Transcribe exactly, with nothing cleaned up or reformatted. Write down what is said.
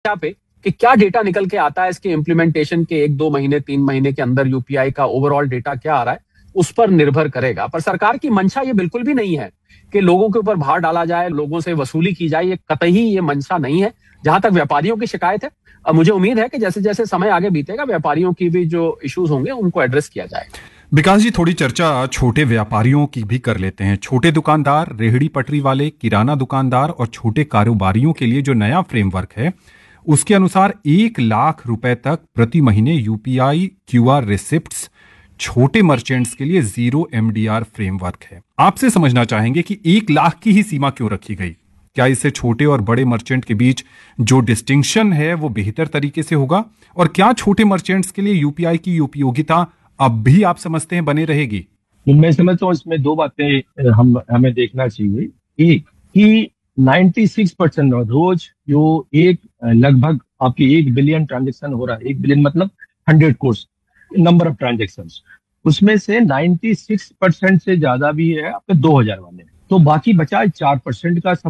क्या पे कि क्या डेटा निकल के आता है इसके इम्प्लीमेंटेशन के एक दो महीने तीन महीने के अंदर यूपीआई का ओवरऑल डेटा क्या आ रहा है उस पर निर्भर करेगा। पर सरकार की मंशा ये बिल्कुल भी नहीं है कि लोगों के ऊपर भार डाला जाए, लोगों से वसूली की जाए, ये कतई ये मंशा नहीं है। जहां तक व्यापारियों की शिकायत है, अब मुझे उम्मीद है कि जैसे जैसे समय आगे बीतेगा व्यापारियों की भी जो इश्यूज होंगे उनको एड्रेस किया जाएगा। विकास जी, थोड़ी चर्चा छोटे व्यापारियों की भी कर लेते हैं। छोटे दुकानदार, रेहड़ी पटरी वाले, किराना दुकानदार और छोटे कारोबारियों के लिए जो नया फ्रेमवर्क है उसके अनुसार एक लाख रुपए तक प्रति महीने यूपीआई क्यूआर रिसिप्ट्स छोटे मर्चेंट्स के लिए जीरो एमडीआर फ्रेमवर्क है। आपसे समझना चाहेंगे कि एक लाख की ही सीमा क्यों रखी गई? क्या इससे छोटे और बड़े मर्चेंट के बीच जो डिस्टिंक्शन है वो बेहतर तरीके से होगा? और क्या छोटे मर्चेंट्स के लिए यूपीआई की उपयोगिता अब भी आप समझते हैं बने रहेगी? मैं समझता हूँ इसमें दो बातें हम हमें देखना चाहिए। एक कि छियानवे परसेंट रोज जो एक लगभग आपकी एक बिलियन ट्रांजेक्शन हो रहा है, एक बिलियन मतलब hundred course number of transaction, उसमें से छियानवे परसेंट से ज्यादा भी है आपके दो हजार वाले, तो बाकी बचा चार परसेंट का